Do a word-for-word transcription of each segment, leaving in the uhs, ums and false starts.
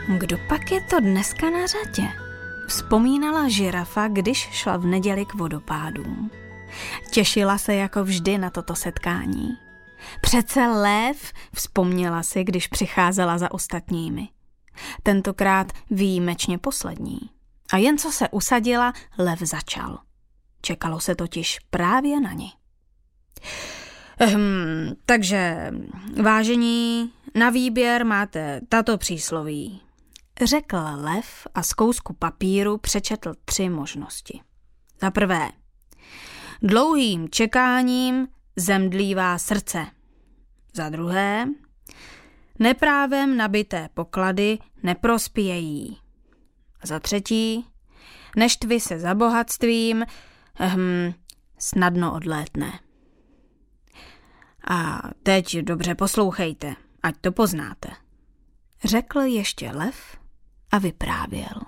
Kdo pak je to dneska na řadě? Vzpomínala žirafa, když šla v neděli k vodopádům. Těšila se jako vždy na toto setkání. Přece lev, vzpomněla si, když přicházela za ostatními. Tentokrát výjimečně poslední. A jen co se usadila, lev začal. Čekalo se totiž právě na ni. Ehm, takže, vážení, na výběr máte tato přísloví. Řekl lev a z kousku papíru přečetl tři možnosti. Za prvé, dlouhým čekáním zemdlívá srdce. Za druhé, neprávem nabité poklady neprospějí. Za třetí, neštvi se za bohatstvím, hm, snadno odlétne. A teď dobře poslouchejte, ať to poznáte. Řekl ještě lev a vyprávěl.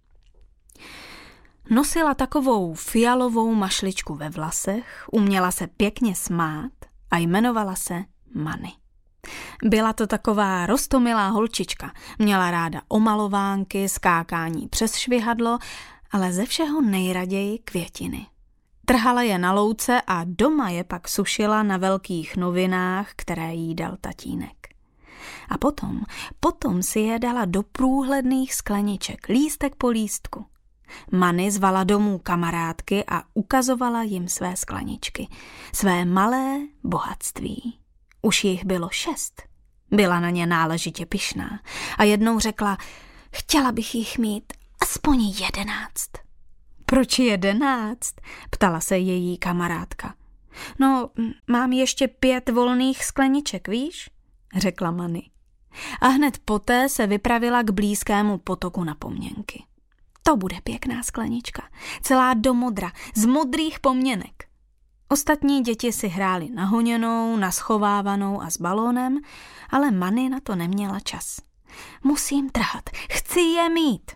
Nosila takovou fialovou mašličku ve vlasech, uměla se pěkně smát a jmenovala se Many. Byla to taková roztomilá holčička, měla ráda omalovánky, skákání přes švihadlo, ale ze všeho nejraději květiny. Trhala je na louce a doma je pak sušila na velkých novinách, které jí dal tatínek. A potom, potom si je dala do průhledných skleniček, lístek po lístku. Many zvala domů kamarádky a ukazovala jim své skleničky, své malé bohatství. Už jich bylo šest. Byla na ně náležitě pyšná a jednou řekla, chtěla bych jich mít aspoň jedenáct. Proč jedenáct? Ptala se její kamarádka. No, mám ještě pět volných skleniček, víš? Řekla Many. A hned poté se vypravila k blízkému potoku na pomněnky. To bude pěkná sklenička, celá do modra, z modrých pomněnek. Ostatní děti si hrály na honěnou, na schovávanou a s balónem, ale Many na to neměla čas. Musím trhat, chci je mít.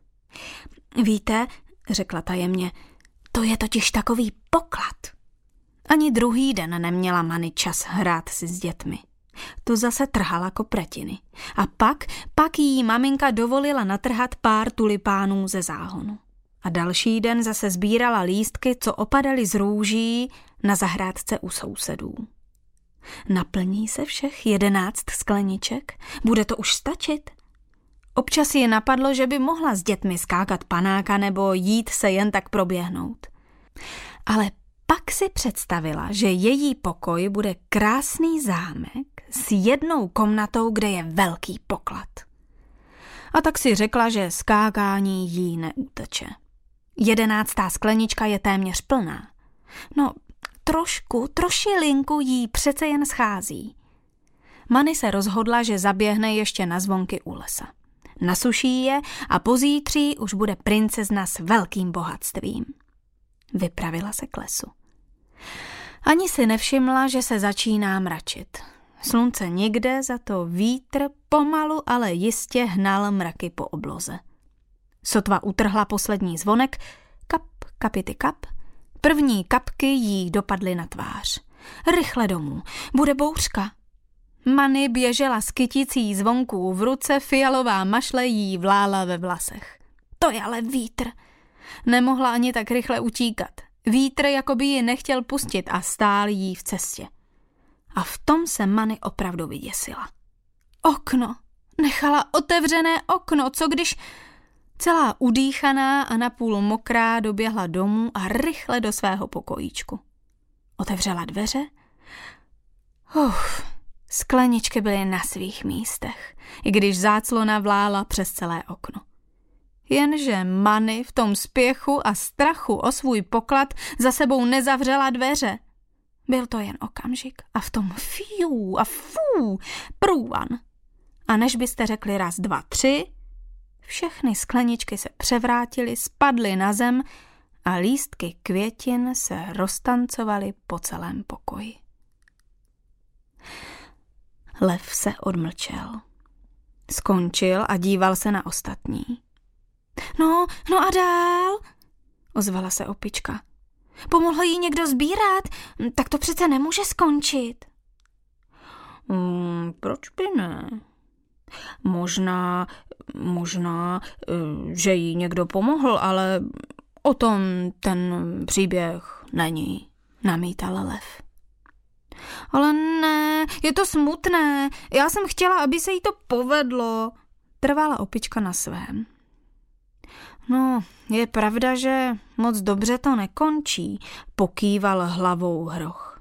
Víte, řekla tajemně, to je totiž takový poklad. Ani druhý den neměla Many čas hrát si s dětmi. To zase trhala kopretiny. A pak, pak jí maminka dovolila natrhat pár tulipánů ze záhonu. A další den zase sbírala lístky, co opadaly z růží na zahrádce u sousedů. Naplní se všech jedenáct skleniček? Bude to už stačit? Občas ji napadlo, že by mohla s dětmi skákat panáka nebo jít se jen tak proběhnout. Ale pak si představila, že její pokoj bude krásný zámek s jednou komnatou, kde je velký poklad. A tak si řekla, že skákání jí neuteče. Jedenáctá sklenička je téměř plná. No, trošku, trošilinku jí přece jen schází. Many se rozhodla, že zaběhne ještě na zvonky u lesa. Nasuší je a pozítří už bude princezna s velkým bohatstvím. Vypravila se k lesu. Ani si nevšimla, že se začíná mračit. Slunce nikde, za to vítr pomalu, ale jistě hnal mraky po obloze. Sotva utrhla poslední zvonek, kap, kapity kap, první kapky jí dopadly na tvář. Rychle domů, bude bouřka. Many běžela s kyticí zvonků v ruce, fialová mašle jí vlála ve vlasech. To je ale vítr. Nemohla ani tak rychle utíkat. Vítr jakoby ji nechtěl pustit a stál jí v cestě. A v tom se Many opravdu vyděsila. Okno. Nechala otevřené okno, co když... Celá udýchaná a napůl mokrá doběhla domů a rychle do svého pokojíčku. Otevřela dveře. Uf, skleničky byly na svých místech, i když záclona vlála přes celé okno. Jenže Many v tom spěchu a strachu o svůj poklad za sebou nezavřela dveře. Byl to jen okamžik a v tom fiu a fů průvan. A než byste řekli raz, dva, tři, všechny skleničky se převrátily, spadly na zem a lístky květin se roztancovaly po celém pokoji. Lev se odmlčel. Skončil a díval se na ostatní. No, no a dál, ozvala se opička. Pomohl jí někdo sbírat? Tak to přece nemůže skončit. Hmm, proč by ne? Možná, možná, že jí někdo pomohl, ale o tom ten příběh není, namítal lev. Ale ne, je to smutné, já jsem chtěla, aby se jí to povedlo, trvala opička na svém. No, je pravda, že moc dobře to nekončí, pokýval hlavou hroch.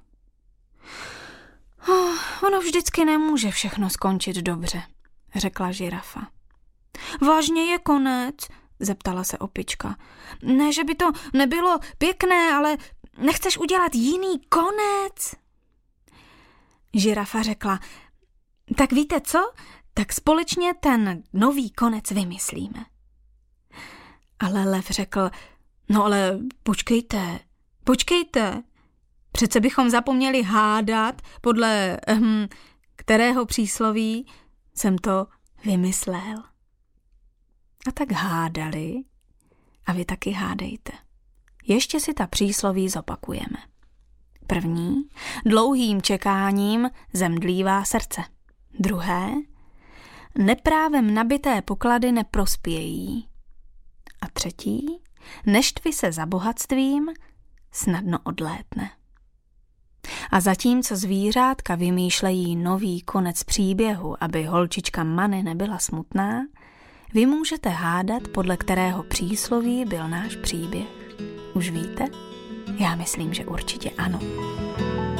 Oh, ono vždycky nemůže všechno skončit dobře, řekla žirafa. Vážně je konec, zeptala se opička. Ne, že by to nebylo pěkné, ale nechceš udělat jiný konec? Žirafa řekla, tak víte co? Tak společně ten nový konec vymyslíme. Ale lev řekl, no ale počkejte, počkejte. Přece bychom zapomněli hádat, podle hm, kterého přísloví jsem to vymyslel. A tak hádali a vy taky hádejte. Ještě si ta přísloví zopakujeme. První, dlouhým čekáním zemdlívá srdce. Druhé, neprávem nabité poklady neprospějí. A třetí, neštvi se za bohatstvím, snadno odlétne. A zatímco zvířátka vymýšlejí nový konec příběhu, aby holčička Many nebyla smutná, vy můžete hádat, podle kterého přísloví byl náš příběh. Už víte? Já myslím, že určitě ano.